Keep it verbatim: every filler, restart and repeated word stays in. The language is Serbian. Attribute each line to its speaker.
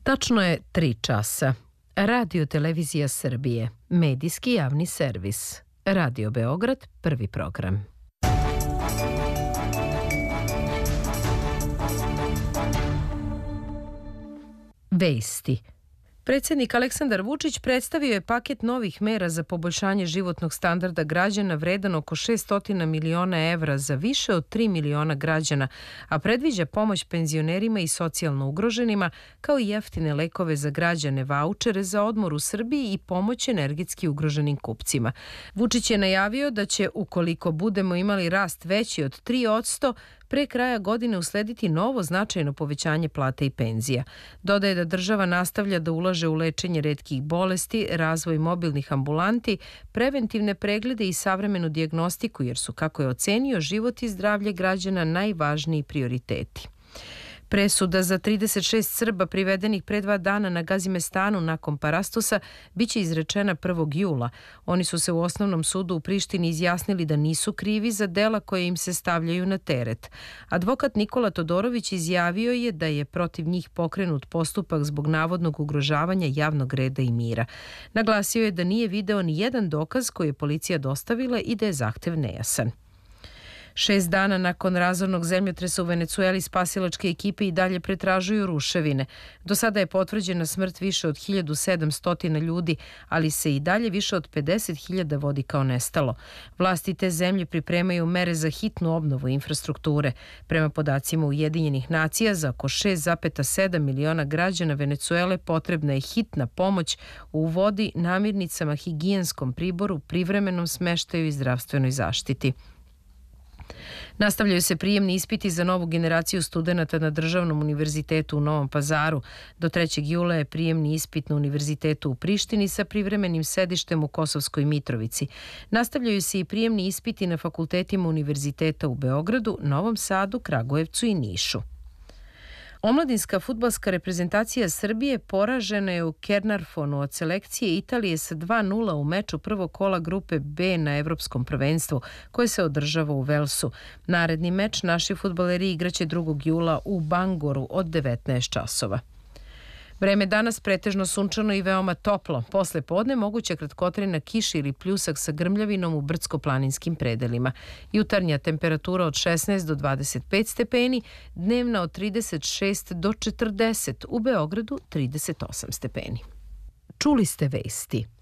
Speaker 1: Tačno je tri časa. Radio Televizija Srbije, medijski javni servis. Radio Beograd, prvi program. Vesti. Predsjednik Aleksandar Vučić predstavio je paket novih mera za poboljšanje životnog standarda građana vredan oko šessto miliona evra za više od tri miliona građana, a predviđa pomoć penzionerima i socijalno ugroženima, kao i jeftine lekove za građane, vaučere za odmor u Srbiji i pomoć energetski ugroženim kupcima. Vučić je najavio da će, ukoliko budemo imali rast veći od tri posto, pre kraja godine uslediti novo značajno povećanje plata i penzija. Dodaje da država nastavlja da ulaže u lečenje retkih bolesti, razvoj mobilnih ambulanti, preventivne preglede i savremenu dijagnostiku, jer su, kako je ocenio, život i zdravlje građana najvažniji prioriteti. Presuda za trideset šest Srba privedenih pre dva dana na Gazimestanu nakon Parastosa biće izrečena prvog jula. Oni su se u osnovnom sudu u Prištini izjasnili da nisu krivi za dela koje im se stavljaju na teret. Advokat Nikola Todorović izjavio je da je protiv njih pokrenut postupak zbog navodnog ugrožavanja javnog reda i mira. Naglasio je da nije video ni jedan dokaz koji je policija dostavila i da je zahtev nejasan. Šest dana nakon razornog zemljotresa u Venecueli spasilačke ekipe i dalje pretražuju ruševine. Do sada je potvrđena smrt više od hiljadu sedamsto ljudi, ali se i dalje više od pedeset hiljada vodi kao nestalo. Vlasti te zemlje pripremaju mere za hitnu obnovu infrastrukture. Prema podacima Ujedinjenih nacija, za oko šest zarez sedam miliona građana Venecuele potrebna je hitna pomoć u vodi, namirnicama, higijenskom priboru, privremenom smeštaju i zdravstvenoj zaštiti. Nastavljaju se prijemni ispiti za novu generaciju studenata na Državnom univerzitetu u Novom Pazaru. Do trećeg jula je prijemni ispit na univerzitetu u Prištini sa privremenim sedištem u Kosovskoj Mitrovici. Nastavljaju se i prijemni ispiti na fakultetima univerziteta u Beogradu, Novom Sadu, Kragujevcu i Nišu. Omladinska fudbalska reprezentacija Srbije poražena je u Kernarfonu od selekcije Italije sa dva nula u meču prvog kola grupe B na Evropskom prvenstvu, koje se održava u Velsu. Naredni meč naši fudbaleri igraće drugog jula u Bangoru od devetnaest časova. Vreme danas pretežno sunčano i veoma toplo. Posle podne moguća kratkotrajna kiša ili pljusak sa grmljavinom u brdsko-planinskim predelima. Jutarnja temperatura od šesnaest do dvadeset pet stepeni, dnevna od trideset šest do četrdeset, u Beogradu trideset osam stepeni. Čuli ste vesti.